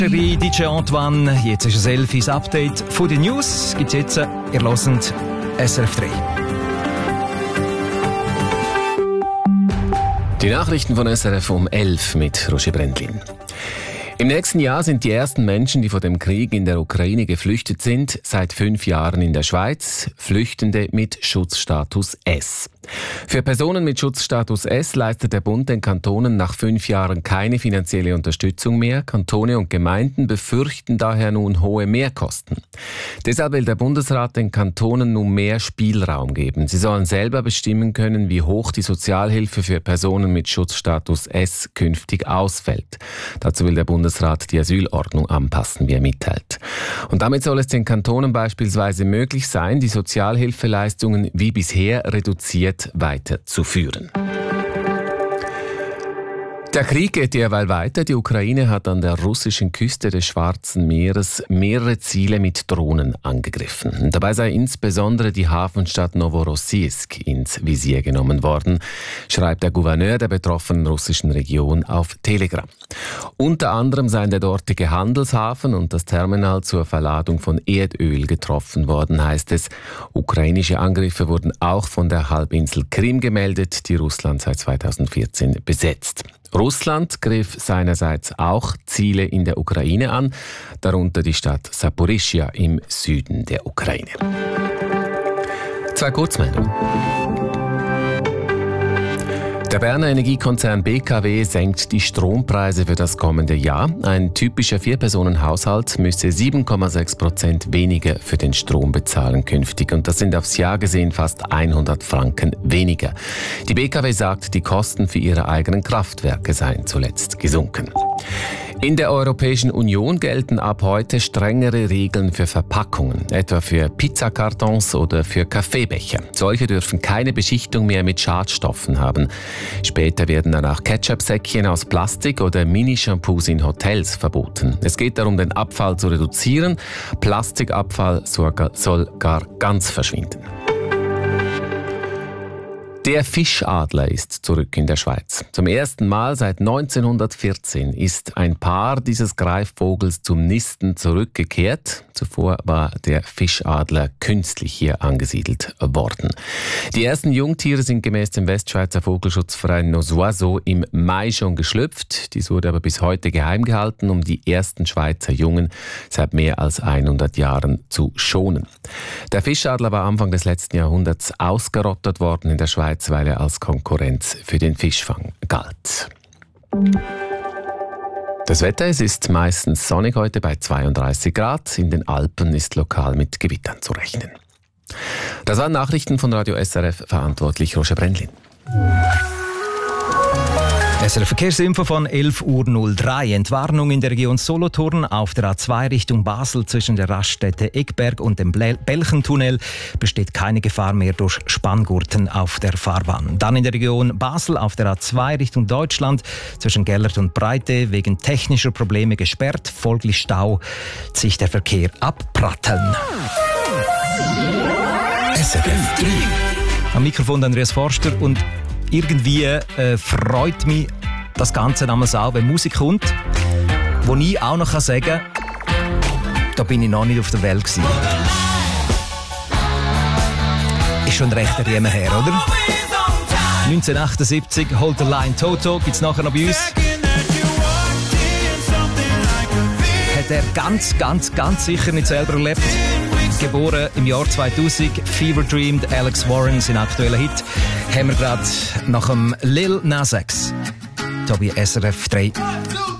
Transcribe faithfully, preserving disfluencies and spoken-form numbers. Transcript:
D J Antoine, jetzt ist es elf, das Update von den News. Gibt's jetzt, ihr hört S R F drei. Die Nachrichten von S R F um elf mit Roger Brendlin. Im nächsten Jahr sind die ersten Menschen, die vor dem Krieg in der Ukraine geflüchtet sind, seit fünf Jahren in der Schweiz, Flüchtende mit Schutzstatus S. Für Personen mit Schutzstatus S leistet der Bund den Kantonen nach fünf Jahren keine finanzielle Unterstützung mehr. Kantone und Gemeinden befürchten daher nun hohe Mehrkosten. Deshalb will der Bundesrat den Kantonen nun mehr Spielraum geben. Sie sollen selber bestimmen können, wie hoch die Sozialhilfe für Personen mit Schutzstatus S künftig ausfällt. Dazu will der Bundesrat die Asylordnung anpassen, wie er mitteilt. Und damit soll es den Kantonen beispielsweise möglich sein, die Sozialhilfeleistungen wie bisher reduziert weiterzuführen. Der Krieg geht derweil weiter. Die Ukraine hat an der russischen Küste des Schwarzen Meeres mehrere Ziele mit Drohnen angegriffen. Dabei sei insbesondere die Hafenstadt Novorossiysk ins Visier genommen worden, schreibt der Gouverneur der betroffenen russischen Region auf Telegram. Unter anderem seien der dortige Handelshafen und das Terminal zur Verladung von Erdöl getroffen worden, heißt es. Ukrainische Angriffe wurden auch von der Halbinsel Krim gemeldet, die Russland seit zweitausendvierzehn besetzt. Russland griff seinerseits auch Ziele in der Ukraine an, darunter die Stadt Saporischschja im Süden der Ukraine. Zwei Kurzmeldungen. Der Berner Energiekonzern B K W senkt die Strompreise für das kommende Jahr. Ein typischer Vier-Personen-Haushalt müsse sieben Komma sechs Prozent weniger für den Strom bezahlen künftig. Und das sind aufs Jahr gesehen fast hundert Franken weniger. Die B K W sagt, die Kosten für ihre eigenen Kraftwerke seien zuletzt gesunken. In der Europäischen Union gelten ab heute strengere Regeln für Verpackungen, etwa für Pizzakartons oder für Kaffeebecher. Solche dürfen keine Beschichtung mehr mit Schadstoffen haben. Später werden dann auch Ketchup-Säckchen aus Plastik oder Mini-Shampoos in Hotels verboten. Es geht darum, den Abfall zu reduzieren. Plastikabfall soll gar ganz verschwinden. Der Fischadler ist zurück in der Schweiz. Zum ersten Mal seit neunzehnhundertvierzehn ist ein Paar dieses Greifvogels zum Nisten zurückgekehrt. Zuvor war der Fischadler künstlich hier angesiedelt worden. Die ersten Jungtiere sind gemäß dem Westschweizer Vogelschutzverein Nos Oiseaux im Mai schon geschlüpft. Dies wurde aber bis heute geheim gehalten, um die ersten Schweizer Jungen seit mehr als hundert Jahren zu schonen. Der Fischadler war Anfang des letzten Jahrhunderts ausgerottet worden in der Schweiz, weil er als Konkurrenz für den Fischfang galt. Das Wetter, es ist meistens sonnig heute bei zweiunddreißig Grad. In den Alpen ist lokal mit Gewittern zu rechnen. Das waren Nachrichten von Radio S R F, verantwortlich Roger Brendlin. S R F-Verkehrsinfo von elf Uhr null drei. Entwarnung in der Region Solothurn auf der A zwei Richtung Basel zwischen der Raststätte Egberg und dem Belchentunnel besteht keine Gefahr mehr durch Spanngurten auf der Fahrbahn. Dann in der Region Basel auf der A zwei Richtung Deutschland zwischen Gellert und Breite wegen technischer Probleme gesperrt. Folglich Stau, sich der Verkehr abpratteln. S R F drei. Am Mikrofon Andreas Forster und irgendwie äh, freut mich das Ganze damals auch, wenn Musik kommt, wo ich auch noch sagen kann, da bin ich noch nicht auf der Welt gewesen. Ist schon recht ein Riemen her, oder? neunzehnhundertachtundsiebzig, Hold the Line Toto, gibt's nachher noch bei uns. Hat er ganz, ganz, ganz sicher nicht selber erlebt. Geboren im Jahr zweitausend, Fever Dream, Alex Warren, sein aktueller Hit, haben wir gerade nach dem Lil Nas X. Hier bei S R F drei.